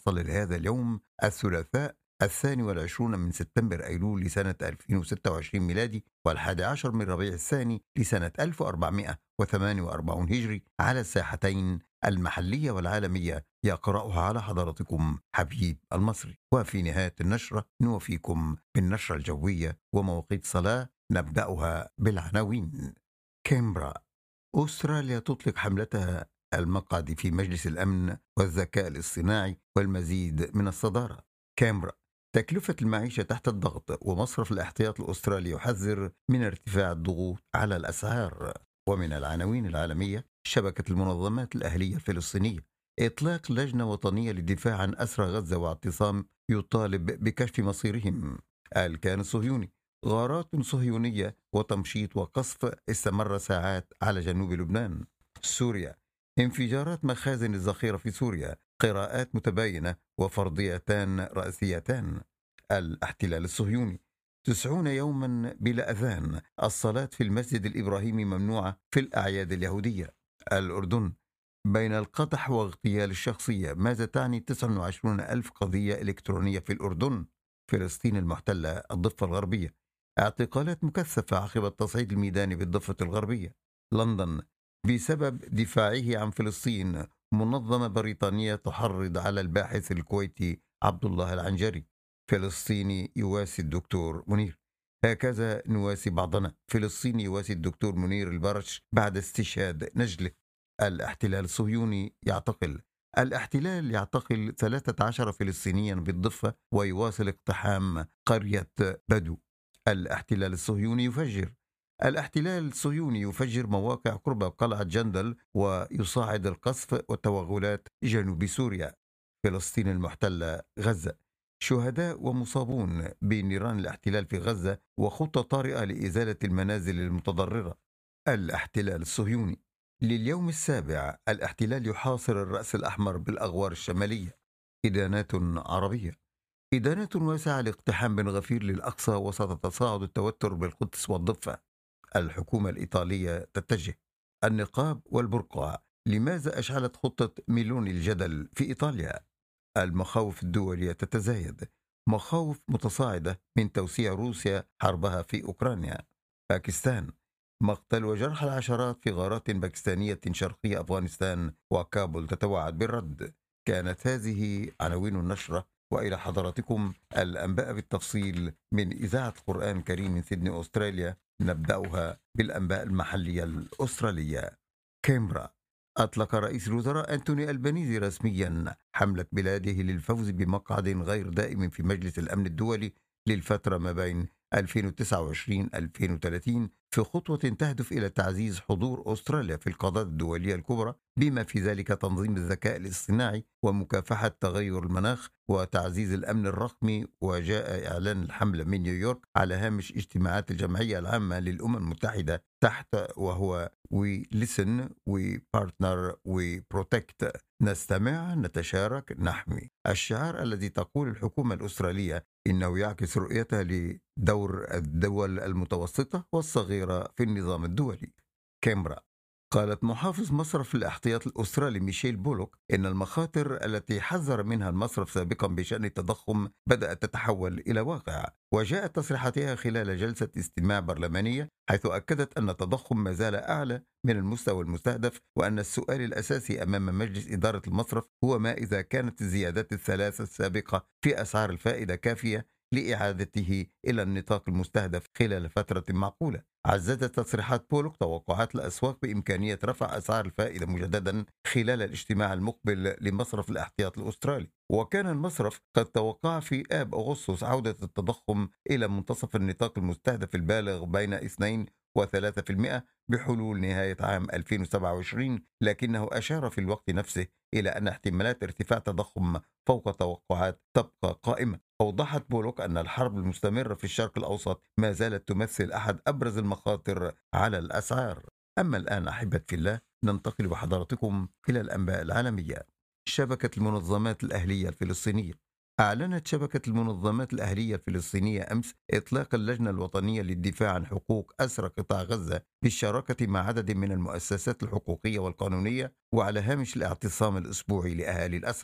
تحصل لهذا اليوم الثلاثاء 22 من سبتمبر أيلول لسنة 2026 ميلادي، و11 من ربيع الثاني لسنة 1448 هجري، على الساحتين المحلية والعالمية. يقرأها على حضراتكم حبيب المصري. وفي نهاية النشرة نوفيكم بالنشرة الجوية ومواقيت صلاة. نبدأها بالعناوين. كامبرا: أستراليا تطلق حملتها المقعد في مجلس الأمن والذكاء الاصطناعي والمزيد من الصدارة. كامبرا: تكلفة المعيشة تحت الضغط، ومصرف الاحتياط الأسترالي يحذر من ارتفاع الضغوط على الأسعار. ومن العناوين العالمية: شبكة المنظمات الأهلية الفلسطينية: إطلاق لجنة وطنية للدفاع عن أسرى غزة واعتصام يطالب بكشف مصيرهم. الكيان الصهيوني: غارات صهيونية وتمشيط وقصف استمر ساعات على جنوب لبنان. سوريا: انفجارات مخازن الذخيرة في سوريا، قراءات متباينة وفرضيتان رئيسيتان. الاحتلال الصهيوني: 90 يوما بلا أذان، الصلاة في المسجد الإبراهيمي ممنوعة في الأعياد اليهودية. الأردن: بين القدح واغتيال الشخصية، ماذا تعني 29 ألف قضية إلكترونية في الأردن؟ فلسطين المحتلة الضفة الغربية: اعتقالات مكثفة عقب التصعيد الميداني بالضفة الغربية. لندن: بسبب دفاعه عن فلسطين، منظمة بريطانية تحرض على الباحث الكويتي عبد الله العنجري. فلسطيني يواسي الدكتور منير: هكذا نواسي بعضنا. فلسطيني يواسي الدكتور منير البرش بعد استشهاد نجله. الاحتلال الصهيوني يعتقل: الاحتلال يعتقل 13 فلسطينيا بالضفة ويواصل اقتحام قرية بدو. الاحتلال الصهيوني يفجر: الاحتلال الصهيوني يفجر مواقع قرب قلعة جندل ويصاعد القصف والتوغلات جنوب سوريا. فلسطين المحتلة غزة: شهداء ومصابون بنيران الاحتلال في غزة وخطة طارئة لإزالة المنازل المتضررة. الاحتلال الصهيوني: لليوم السابع الاحتلال يحاصر الرأس الأحمر بالأغوار الشمالية. إدانات عربية: إدانات واسعة لاقتحام بن غفير للأقصى وسط تصاعد التوتر بالقدس والضفة. الحكومة الإيطالية تتجه: النقاب والبرقع، لماذا أشعلت خطة ميلوني الجدل في إيطاليا؟ المخاوف الدولية تتزايد: مخاوف متصاعدة من توسيع روسيا حربها في أوكرانيا. باكستان: مقتل وجرح العشرات في غارات باكستانية شرقي أفغانستان، وكابول تتوعد بالرد. كانت هذه عناوين النشرة، وإلى حضراتكم الأنباء بالتفصيل من إذاعة القرآن الكريم من سيدني أستراليا. نبدأها بالأنباء المحلية الأسترالية. كامبرا: أطلق رئيس الوزراء أنتوني ألبانيزي رسميا حملة بلاده للفوز بمقعد غير دائم في مجلس الأمن الدولي للفترة ما بين 2029-2030، في خطوة تهدف إلى تعزيز حضور أستراليا في القضاء الدولية الكبرى، بما في ذلك تنظيم الذكاء الاصطناعي ومكافحة تغير المناخ وتعزيز الأمن الرقمي. وجاء إعلان الحملة من نيويورك على هامش اجتماعات الجمعية العامة للأمم المتحدة تحت وهو We listen, we partner, we protect. نستمع، نتشارك، نحمي. الشعار الذي تقول الحكومة الأسترالية إنه يعكس رؤيتها لدور الدول المتوسطة والصغيرة في النظام الدولي. كامبرا: قالت محافظ مصرف الاحتياط الأسترالي ميشيل بولوك إن المخاطر التي حذر منها المصرف سابقا بشأن التضخم بدأت تتحول إلى واقع. وجاءت تصريحاتها خلال جلسة استماع برلمانية، حيث أكدت أن التضخم ما زال أعلى من المستوى المستهدف، وأن السؤال الأساسي أمام مجلس إدارة المصرف هو ما إذا كانت الزيادات الثلاثة السابقة في أسعار الفائدة كافية لإعادته إلى النطاق المستهدف خلال فترة معقولة. عززت تصريحات بولوك توقعات الأسواق بإمكانية رفع أسعار الفائدة مجددا خلال الاجتماع المقبل لمصرف الاحتياط الأسترالي. وكان المصرف قد توقع في آب أغسطس عودة التضخم إلى منتصف النطاق المستهدف البالغ بين 2 و3% بحلول نهاية عام 2027، لكنه أشار في الوقت نفسه إلى أن احتمالات ارتفاع تضخم فوق التوقعات تبقى قائمة. أوضحت بولوك أن الحرب المستمرة في الشرق الأوسط ما زالت تمثل أحد أبرز المخاطر على الأسعار. أما الآن أحبة في الله، ننتقل بحضراتكم إلى الأنباء العالمية. شبكة المنظمات الأهلية الفلسطينية: أعلنت شبكة المنظمات الأهلية الفلسطينية أمس إطلاق اللجنة الوطنية للدفاع عن حقوق أسرى قطاع غزة بالشراكة مع عدد من المؤسسات الحقوقية والقانونية، وعلى هامش الاعتصام الأسبوعي لأهالي الأسرى.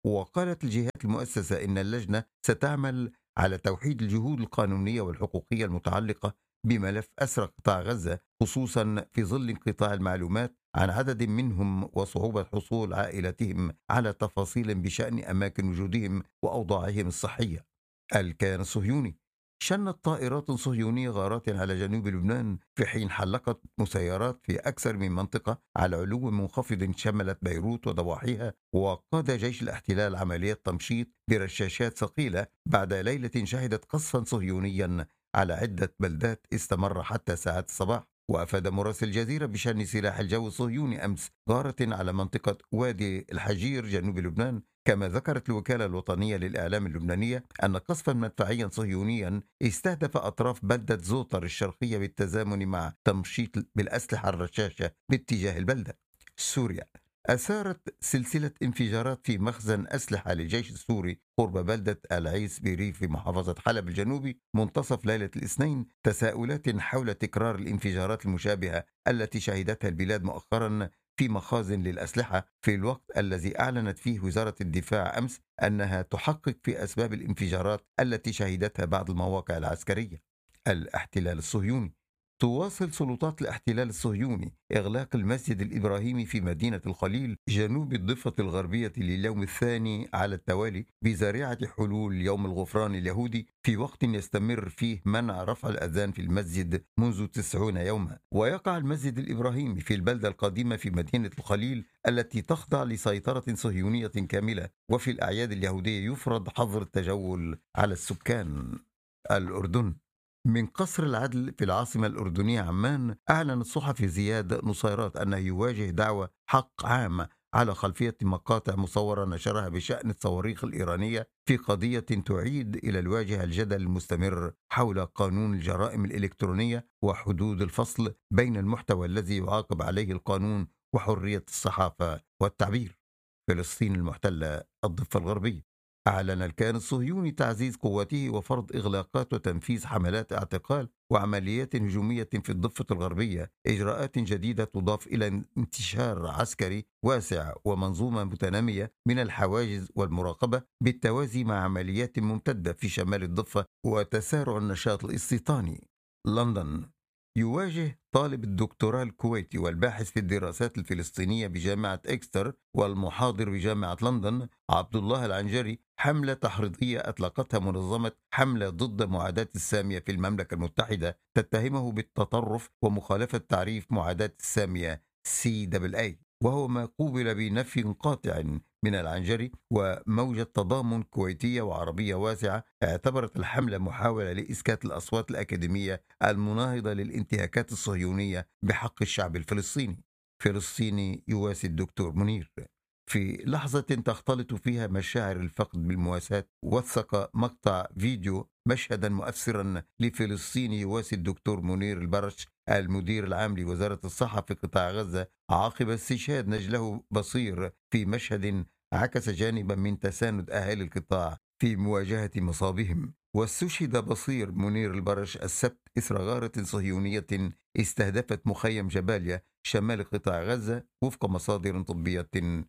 وقالت الجهات المؤسسة إن اللجنة ستعمل على توحيد الجهود القانونية والحقوقية المتعلقة بملف أسرى قطاع غزة، خصوصا في ظل انقطاع المعلومات عن عدد منهم وصعوبة حصول عائلتهم على تفاصيل بشأن أماكن وجودهم وأوضاعهم الصحية. الكيان الصهيوني شنت طائرات صهيونية غارات على جنوب لبنان في حين حلقت مسيرات في أكثر من منطقة على علو منخفض شملت بيروت وضواحيها. وقاد جيش الاحتلال عملية تمشيط برشاشات ثقيلة بعد ليلة شهدت قصفا صهيونيا على عدة بلدات استمر حتى ساعات الصباح. وأفاد مراسل الجزيرة بشأن سلاح الجو الصهيوني أمس غارة على منطقة وادي الحجير جنوب لبنان. كما ذكرت الوكالة الوطنية للإعلام اللبنانية أن قصفا مدفعيا صهيونيا استهدف أطراف بلدة زوطر الشرقية بالتزامن مع تمشيط بالأسلحة الرشاشة باتجاه البلدة. سوريا أثارت سلسلة انفجارات في مخزن أسلحة للجيش السوري قرب بلدة العيس بريف في محافظة حلب الجنوبي منتصف ليلة الاثنين تساؤلات حول تكرار الانفجارات المشابهة التي شهدتها البلاد مؤخرا في مخازن للأسلحة، في الوقت الذي أعلنت فيه وزارة الدفاع أمس أنها تحقق في أسباب الانفجارات التي شهدتها بعض المواقع العسكرية. الاحتلال الصهيوني تواصل سلطات الاحتلال الصهيوني إغلاق المسجد الإبراهيمي في مدينة الخليل جنوب الضفة الغربية لليوم الثاني على التوالي بذريعة حلول يوم الغفران اليهودي، في وقت يستمر فيه منع رفع الأذان في المسجد منذ 90 يوما. ويقع المسجد الإبراهيمي في البلدة القديمة في مدينة الخليل التي تخضع لسيطرة صهيونية كاملة، وفي الأعياد اليهودية يفرض حظر التجول على السكان. الأردن من قصر العدل في العاصمة الأردنية عمان أعلن الصحفي زياد نصيرات أنه يواجه دعوى حق عام على خلفية مقاطع مصورة نشرها بشأن الصواريخ الإيرانية في قضية تعيد إلى الواجهة الجدل المستمر حول قانون الجرائم الإلكترونية وحدود الفصل بين المحتوى الذي يعاقب عليه القانون وحرية الصحافة والتعبير. فلسطين المحتلة الضفة الغربية أعلن الكيان الصهيوني تعزيز قواته وفرض إغلاقات وتنفيذ حملات اعتقال وعمليات هجومية في الضفة الغربية، إجراءات جديدة تضاف إلى انتشار عسكري واسع ومنظومة متنامية من الحواجز والمراقبة بالتوازي مع عمليات ممتدة في شمال الضفة وتسارع النشاط الاستيطاني. لندن يواجه طالب الدكتوراه الكويتي والباحث في الدراسات الفلسطينية بجامعة إكستر والمحاضر بجامعة لندن عبد الله العنجري حملة تحريضية أطلقتها منظمة حملة ضد معاداة السامية في المملكة المتحدة تتهمه بالتطرف ومخالفة تعريف معاداة السامية CAA، وهو ما قوبل بنفي قاطع من العنجري. وموجة تضامن كويتية وعربية واسعة اعتبرت الحملة محاولة لإسكات الأصوات الأكاديمية المناهضة للانتهاكات الصهيونية بحق الشعب الفلسطيني. فلسطيني يواسي الدكتور منير في لحظة تختلط فيها مشاعر الفقد بالمواساة. وثق مقطع فيديو مشهدا مؤثرا لفلسطيني يواسي الدكتور منير البرش المدير العام لوزارة الصحة في قطاع غزة عقب استشهاد نجله بصير في مشهد عكس جانبا من تساند أهالي القطاع في مواجهة مصابهم. واستشهد بصير منير البرش السبت إثر غارة صهيونية استهدفت مخيم جباليا شمال قطاع غزة وفق مصادر طبية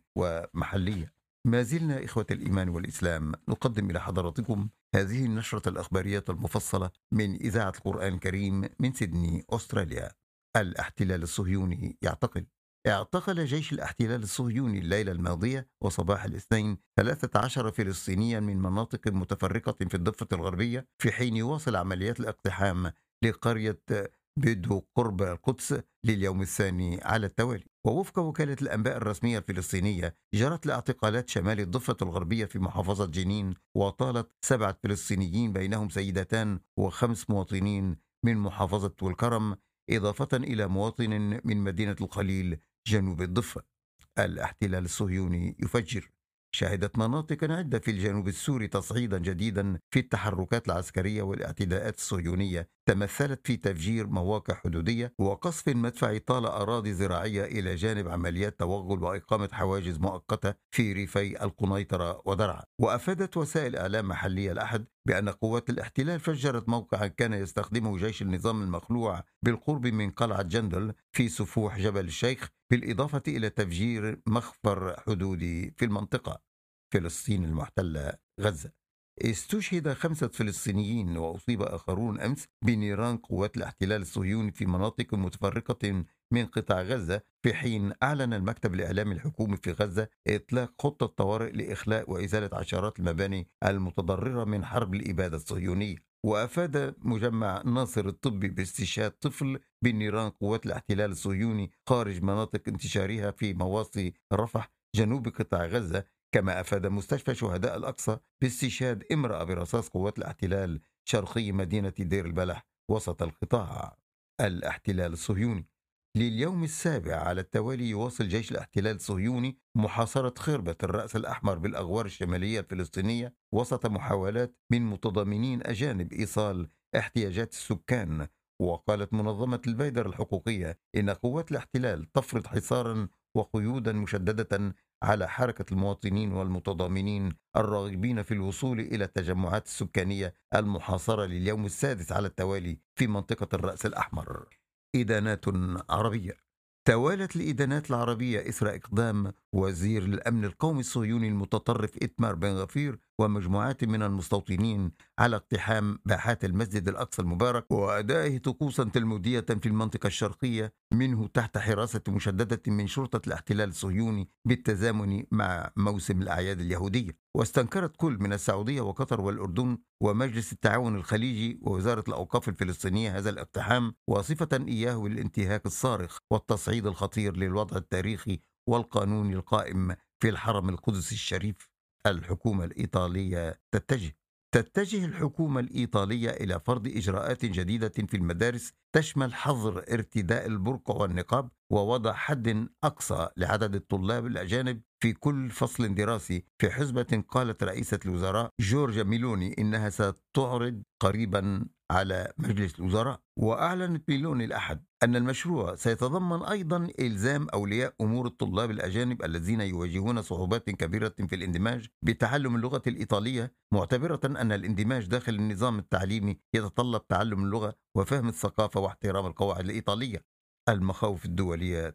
ومحلية. ما زلنا إخوة الإيمان والإسلام نقدم إلى حضراتكم هذه النشرة الأخبارية المفصلة من إذاعة القرآن الكريم من سيدني أستراليا. الاحتلال الصهيوني اعتقل جيش الاحتلال الصهيوني الليلة الماضية وصباح الاثنين 13 فلسطينيا من مناطق متفرقة في الضفة الغربية في حين يواصل عمليات الاقتحام لقرية بدو قرب القدس لليوم الثاني على التوالي. ووفق وكالة الأنباء الرسمية الفلسطينية جرت الاعتقالات شمال الضفة الغربية في محافظة جنين وطالت 7 فلسطينيين بينهم سيدتان و5 مواطنين من محافظة والكرم إضافة إلى مواطن من مدينة الخليل جنوب الضفة. الاحتلال الصهيوني يفجر. شهدت مناطق عدة في الجنوب السوري تصعيدا جديدا في التحركات العسكرية والاعتداءات الصهيونية تمثلت في تفجير مواقع حدودية وقصف مدفعي طال أراضي زراعية إلى جانب عمليات توغل وإقامة حواجز مؤقتة في ريفي القنيطرة ودرعا. وأفادت وسائل إعلام محلية الأحد بأن قوات الاحتلال فجرت موقعا كان يستخدمه جيش النظام المخلوع بالقرب من قلعة جندل في سفوح جبل الشيخ، بالإضافة إلى تفجير مخفر حدودي في المنطقة. فلسطين المحتلة غزة. استشهد 5 فلسطينيين وأصيب آخرون أمس بنيران قوات الاحتلال الصهيوني في مناطق متفرقة من قطاع غزة، في حين أعلن المكتب الإعلامي الحكومي في غزة إطلاق خطة طوارئ لإخلاء وإزالة عشرات المباني المتضررة من حرب الإبادة الصهيونية. وأفاد مجمع ناصر الطبي باستشهاد طفل بنيران قوات الاحتلال الصهيوني خارج مناطق انتشارها في مواصي رفح جنوب قطاع غزة. كما أفاد مستشفى شهداء الأقصى باستشهاد امرأة برصاص قوات الاحتلال شرقي مدينة دير البلح وسط القطاع. الاحتلال الصهيوني لليوم السابع على التوالي يواصل جيش الاحتلال الصهيوني محاصرة خربة الرأس الأحمر بالأغوار الشمالية الفلسطينية وسط محاولات من متضامنين أجانب إيصال احتياجات السكان. وقالت منظمة البيدر الحقوقية إن قوات الاحتلال تفرض حصارا وقيودا مشددة على حركة المواطنين والمتضامنين الراغبين في الوصول إلى التجمعات السكانية المحاصرة لليوم السادس على التوالي في منطقة الرأس الأحمر. إدانات عربية. توالت الإدانات العربية إثر إقدام وزير الأمن القومي الصهيوني المتطرف إتمار بن غفير ومجموعات من المستوطنين على اقتحام باحات المسجد الأقصى المبارك وأدائه طقوسا تلمودية في المنطقة الشرقية منه تحت حراسة مشددة من شرطة الاحتلال الصهيوني بالتزامن مع موسم الأعياد اليهودية. واستنكرت كل من السعودية وقطر والأردن ومجلس التعاون الخليجي ووزارة الأوقاف الفلسطينية هذا الاقتحام، واصفة إياه بالانتهاك الصارخ والتصعيد الخطير للوضع التاريخي والقانوني القائم في الحرم القدسي الشريف. الحكومة الإيطالية تتجه الحكومة الإيطالية إلى فرض إجراءات جديدة في المدارس تشمل حظر ارتداء البرقع والنقاب ووضع حد أقصى لعدد الطلاب الأجانب في كل فصل دراسي، في حسبة قالت رئيسة الوزراء جورجيا ميلوني إنها ستعرض قريبا على مجلس الوزراء. وأعلنت ميلوني الأحد أن المشروع سيتضمن أيضا إلزام أولياء أمور الطلاب الأجانب الذين يواجهون صعوبات كبيرة في الاندماج بتعلم اللغة الإيطالية، معتبرة أن الاندماج داخل النظام التعليمي يتطلب تعلم اللغة وفهم الثقافة واحترام القواعد الإيطالية. المخاوف الدولية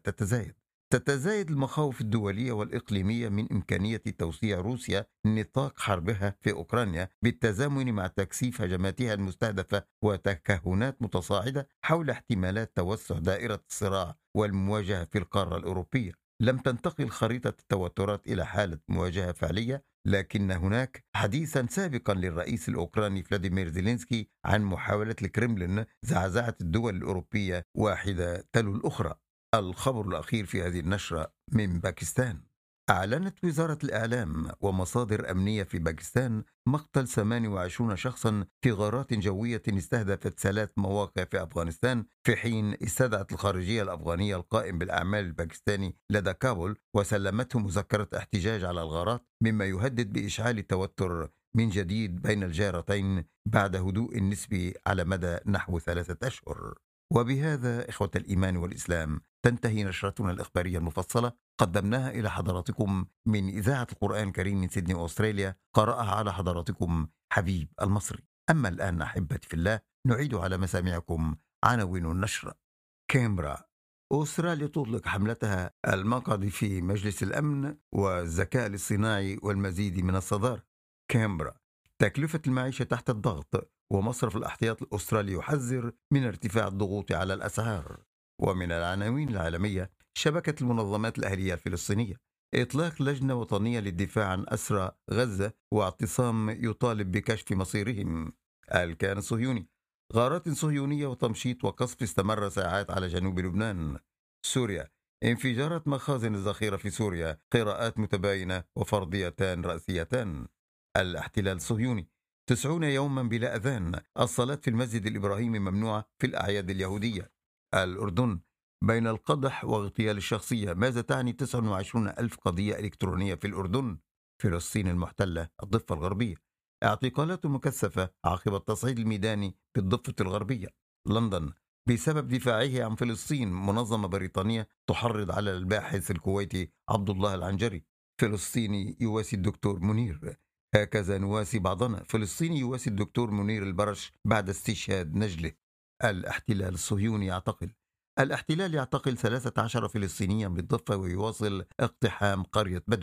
تتزايد المخاوف الدولية والإقليمية من إمكانية توسيع روسيا نطاق حربها في أوكرانيا بالتزامن مع تكثيف هجماتها المستهدفة وتكهنات متصاعدة حول احتمالات توسع دائرة الصراع والمواجهة في القارة الأوروبية. لم تنتقل خريطة التوترات إلى حالة مواجهة فعلية، لكن هناك حديثا سابقا للرئيس الأوكراني فلاديمير زيلينسكي عن محاولة الكرملين زعزعة الدول الأوروبية واحدة تلو الأخرى. الخبر الأخير في هذه النشرة من باكستان. أعلنت وزارة الإعلام ومصادر أمنية في باكستان مقتل 28 شخصا في غارات جوية استهدفت 3 مواقع في أفغانستان، في حين استدعت الخارجية الأفغانية القائم بالأعمال الباكستاني لدى كابول وسلمته مذكرة احتجاج على الغارات، مما يهدد بإشعال التوتر من جديد بين الجارتين بعد هدوء نسبي على مدى نحو 3 أشهر. وبهذا إخوة الإيمان والإسلام تنتهي نشرتنا الإخبارية المفصلة، قدمناها إلى حضراتكم من إذاعة القرآن الكريم من سيدني أستراليا، قرأها على حضراتكم حبيب المصري. أما الآن أحبتي في الله نعيد على مسامعكم عناوين النشر. كامبرا. أستراليا تطلق حملتها المقعد في مجلس الأمن والذكاء الاصطناعي والمزيد من الصدارة. كامبرا. تكلفة المعيشة تحت الضغط ومصرف الاحتياط الأسترالي يحذر من ارتفاع الضغوط على الأسعار. ومن العناوين العالمية، شبكة المنظمات الأهلية الفلسطينية إطلاق لجنة وطنية للدفاع عن أسرى غزة واعتصام يطالب بكشف مصيرهم. الكيان الصهيوني. غارات صهيونية وتمشيط وقصف استمر ساعات على جنوب لبنان. سوريا. انفجارات مخازن الذخيرة في سوريا، قراءات متباينة وفرضيتان رأسيتان. الاحتلال الصهيوني. 90 يوما بلا أذان، الصلاة في المسجد الإبراهيمي ممنوعة في الأعياد اليهودية. الأردن. بين القدح واغتيال الشخصية، ماذا تعني 29 ألف قضية إلكترونية في الأردن؟ فلسطين المحتلة الضفة الغربية. اعتقالات مكثفة عقب التصعيد الميداني في الضفة الغربية. لندن. بسبب دفاعه عن فلسطين، منظمة بريطانية تحرض على الباحث الكويتي عبد الله العنجري. فلسطيني يواسي الدكتور منير. هكذا نواسي بعضنا. فلسطيني يواسي الدكتور منير البرش بعد استشهاد نجله. الاحتلال الصهيوني يعتقل. الاحتلال يعتقل 13 فلسطينيا بالضفة ويواصل اقتحام قرية بدو.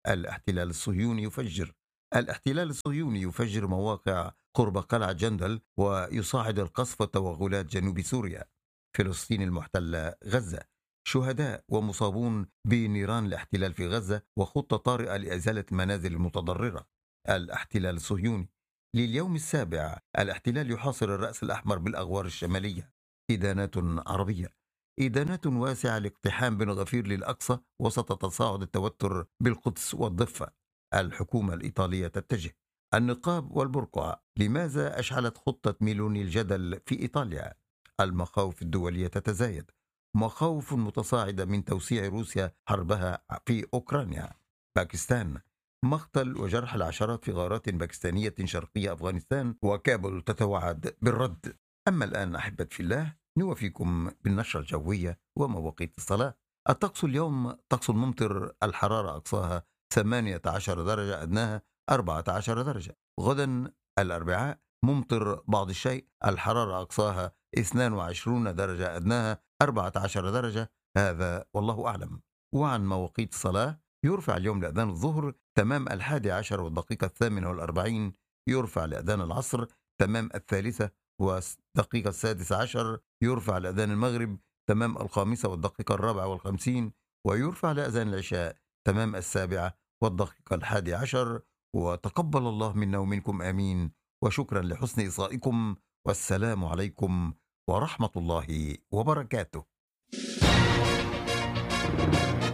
الاحتلال الصهيوني يفجر مواقع قرب قلعة جندل ويصاعد القصف والتوغلات جنوب سوريا. فلسطين المحتلة غزة، شهداء ومصابون بنيران الاحتلال في غزة وخطة طارئة لإزالة المنازل المتضررة. الاحتلال الصهيوني لليوم السابع، الاحتلال يحاصر الرأس الأحمر بالأغوار الشمالية. إدانات عربية، إدانات واسعة لاقتحام بن غفير للأقصى وسط تصاعد التوتر بالقدس والضفة. الحكومة الإيطالية تتجه. النقاب والبرقع، لماذا أشعلت خطة ميلوني الجدل في إيطاليا؟ المخاوف الدولية تتزايد، مخاوف متصاعدة من توسيع روسيا حربها في أوكرانيا. باكستان، مقتل وجرح العشرات في غارات باكستانية شرقية أفغانستان، وكابل تتوعد بالرد. أما الآن أحبة في الله، نوفيكم بالنشرة الجوية ومواقيت الصلاة. الطقس اليوم طقس ممطر، الحرارة أقصاها 18 درجة، أدناها 14 درجة. غدا الأربعاء ممطر بعض الشيء، الحرارة أقصاها 22 درجة، أدناها 14 درجة. هذا والله أعلم. وعن مواقيت الصلاة، يرفع اليوم لأذان الظهر تمام 11 والدقيقة 48، يرفع لأذان العصر تمام 3 والدقيقة 16، يرفع لأذان المغرب تمام 5 والدقيقة 54، ويرفع لأذان العشاء تمام 7 والدقيقة 11. وتقبل الله منا ومنكم آمين، وشكرا لحسن إصغائكم، والسلام عليكم ورحمة الله وبركاته.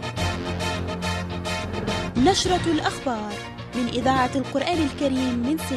نشرة الأخبار من إذاعة القرآن الكريم من